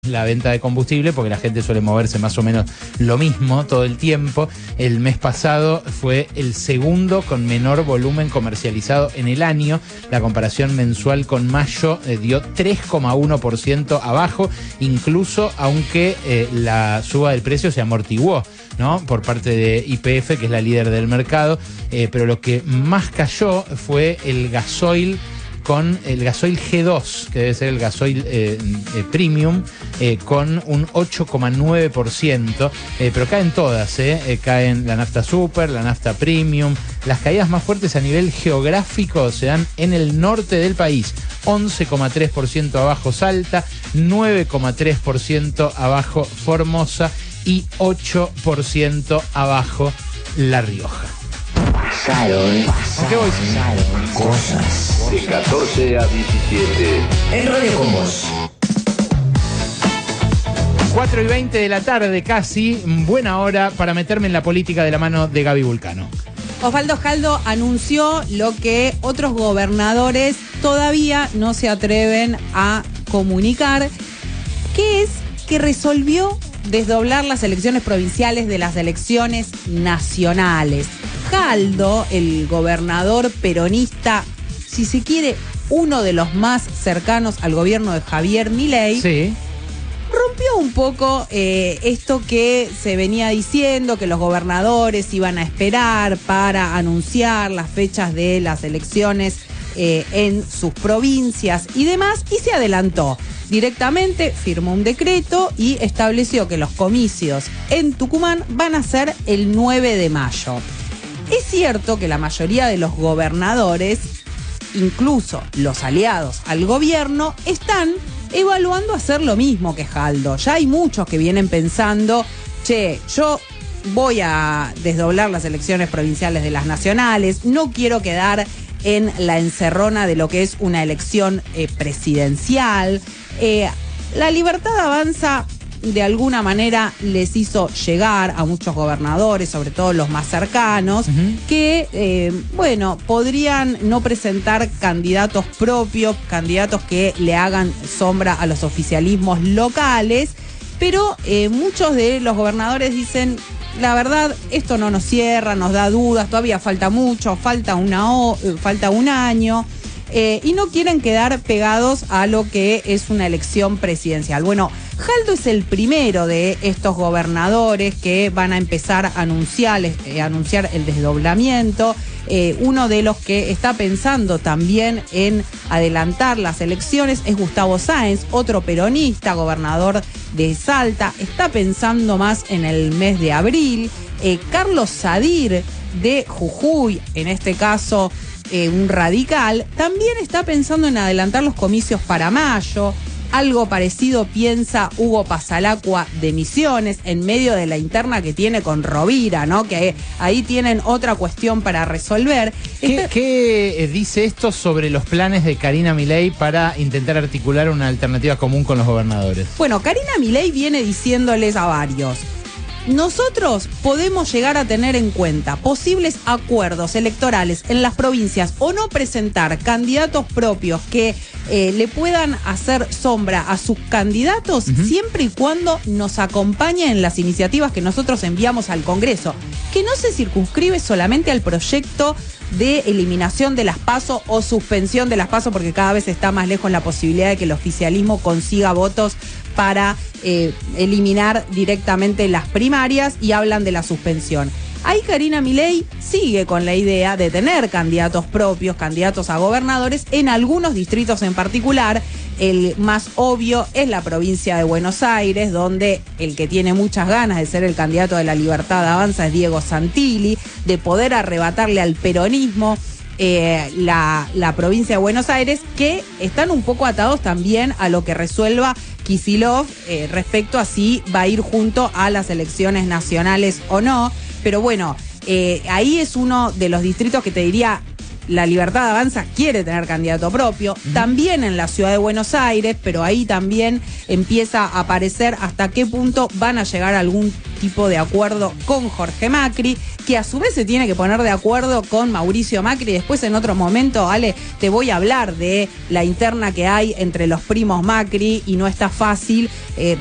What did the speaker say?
la venta de combustible, porque la gente suele moverse más o menos lo mismo todo el tiempo. El mes pasado fue el segundo con menor volumen comercializado en el año. La comparación mensual con mayo dio 3,1% abajo, incluso aunque la suba del precio se amortiguó, ¿no?, por parte de YPF, que es la líder del mercado, pero lo que más cayó fue el gasoil, con el gasoil G2, que debe ser el gasoil premium, con un 8,9%, pero caen todas, caen la nafta super, la nafta premium. Las caídas más fuertes a nivel geográfico se dan en el norte del país: 11,3% abajo Salta, 9,3% abajo Formosa y 8% abajo La Rioja. Pasaron cosas. De 14 a 17. En Radio Con Vos. 4:20 de la tarde casi, buena hora para meterme en la política de la mano de Gaby Vulcano. Osvaldo Jaldo anunció lo que otros gobernadores todavía no se atreven a comunicar, que es que resolvió desdoblar las elecciones provinciales de las elecciones nacionales. Jaldo, el gobernador peronista, si se quiere, uno de los más cercanos al gobierno de Javier Milei, Sí. rompió un poco esto que se venía diciendo, que los gobernadores iban a esperar para anunciar las fechas de las elecciones en sus provincias y demás, y se adelantó. Directamente firmó un decreto y estableció que los comicios en Tucumán van a ser el 9 de mayo. Es cierto que la mayoría de los gobernadores, incluso los aliados al gobierno, están evaluando hacer lo mismo que Jaldo. Ya hay muchos que vienen pensando, yo voy a desdoblar las elecciones provinciales de las nacionales, no quiero quedar en la encerrona de lo que es una elección presidencial. La Libertad Avanza de alguna manera les hizo llegar a muchos gobernadores, sobre todo los más cercanos, que, podrían no presentar candidatos propios, candidatos que le hagan sombra a los oficialismos locales, pero muchos de los gobernadores dicen, la verdad, esto no nos cierra, nos da dudas, todavía falta mucho, falta un año. Y no quieren quedar pegados a lo que es una elección presidencial. Bueno, Jaldo es el primero de estos gobernadores que van a empezar a anunciar el desdoblamiento. Uno de los que está pensando también en adelantar las elecciones es Gustavo Sáenz, otro peronista, gobernador de Salta. Está pensando más en el mes de abril. Carlos Sadir, de Jujuy, en este caso un radical, también está pensando en adelantar los comicios para mayo. Algo parecido piensa Hugo Pasalacqua de Misiones, en medio de la interna que tiene con Rovira, ¿no? Que ahí tienen otra cuestión para resolver. ¿Qué dice esto sobre los planes de Karina Milei para intentar articular una alternativa común con los gobernadores? Bueno, Karina Milei viene diciéndoles a varios: nosotros podemos llegar a tener en cuenta posibles acuerdos electorales en las provincias o no presentar candidatos propios que le puedan hacer sombra a sus candidatos, siempre y cuando nos acompañen en las iniciativas que nosotros enviamos al Congreso, que no se circunscribe solamente al proyecto de eliminación de las PASO o suspensión de las PASO, porque cada vez está más lejos la posibilidad de que el oficialismo consiga votos para eliminar directamente las primarias, y hablan de la suspensión. Ahí Karina Milei sigue con la idea de tener candidatos propios, candidatos a gobernadores en algunos distritos en particular. El más obvio es la provincia de Buenos Aires, donde el que tiene muchas ganas de ser el candidato de la Libertad Avanza es Diego Santilli, de poder arrebatarle al peronismo la provincia de Buenos Aires, que están un poco atados también a lo que resuelva Kicillof respecto a si va a ir junto a las elecciones nacionales o no. Pero bueno, ahí es uno de los distritos que te diría La Libertad Avanza quiere tener candidato propio, también en la ciudad de Buenos Aires, pero ahí también empieza a aparecer hasta qué punto van a llegar a algún tipo de acuerdo con Jorge Macri, que a su vez se tiene que poner de acuerdo con Mauricio Macri. Después en otro momento, Ale, te voy a hablar de la interna que hay entre los primos Macri y no está fácil